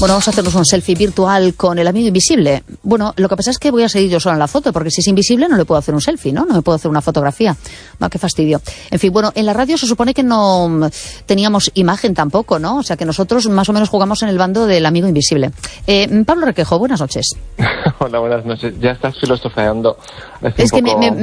Bueno, vamos a hacernos un selfie virtual con el amigo invisible. Bueno, lo que pasa es que voy a seguir yo sola en la foto, porque si es invisible no le puedo hacer un selfie, ¿no? No me puedo hacer una fotografía. Va, qué fastidio. En fin, bueno, en la radio se supone que no teníamos imagen tampoco, ¿no? O sea, que nosotros más o menos jugamos en el bando del amigo invisible. Pablo Requejo, buenas noches. Hola, buenas noches. Ya estás filosofeando. Es que